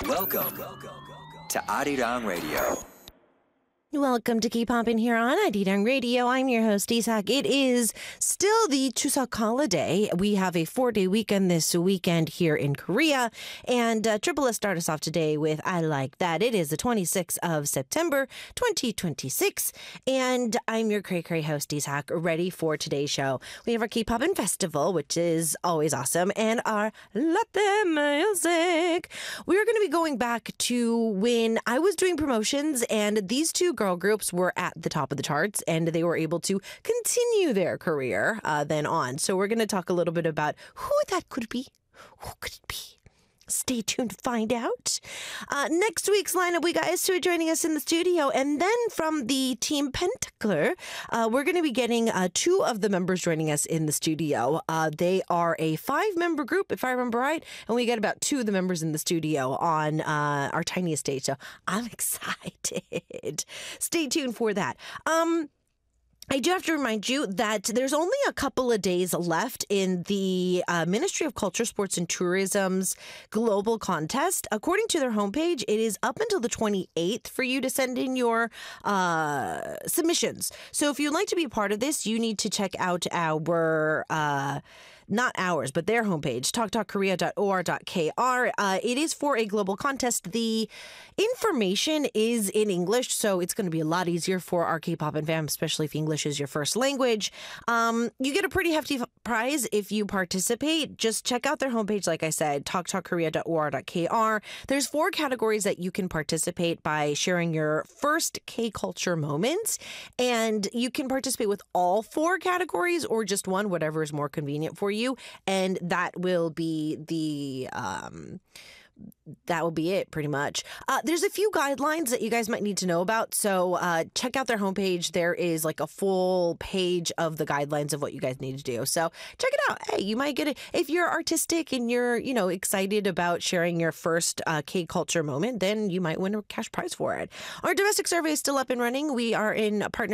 Welcome to Arirang Radio. Welcome to Keep Poppin' here on Arirang Radio. I'm your host, Isak. It is still the Chuseok holiday. We have a 4-day weekend this weekend here in Korea. And Triple S start us off today with I Like That. It is the 26th of September, 2026. And I'm your cray-cray host, Isak, ready for today's show. We have our Keep Poppin' Festival, which is always awesome, and our Latte Music. We're going to be going back to when I was doing promotions, and these two girl groups were at the top of the charts and they were able to continue their career then on. So we're going to talk a little bit about who that could be. Who could it be? Stay tuned to find out. Next week's lineup, we got Estu joining us in the studio. And then from the Team Pentacler, we're going to be getting two of the members joining us in the studio. They are a 5-member group, if I remember right. And we get about 2 of the members in the studio on our tiniest stage. So I'm excited. Stay tuned for that. I do have to remind you that there's only a couple of days left in the Ministry of Culture, Sports and Tourism's global contest. According to their homepage, it is up until the 28th for you to send in your submissions. So if you'd like to be a part of this, you need to check out our... not ours, but their homepage, talktalkkorea.or.kr. It is for a global contest. The information is in English, so it's going to be a lot easier for our K-pop and fam, especially if English is your first language. You get a pretty hefty prize if you participate. Just check out their homepage, like I said, talktalkkorea.or.kr. There's 4 categories that you can participate by sharing your first K-culture moments, and you can participate with all 4 categories or just one, whatever is more convenient for you. And that will be it pretty much. There's a few guidelines that you guys might need to know about. So check out their homepage. There is like a full page of the guidelines of what you guys need to do. So check it out. Hey, you might get it. If you're artistic and you're, excited about sharing your first K-culture moment, then you might win a cash prize for it. Our domestic survey is still up and running. We are in partnership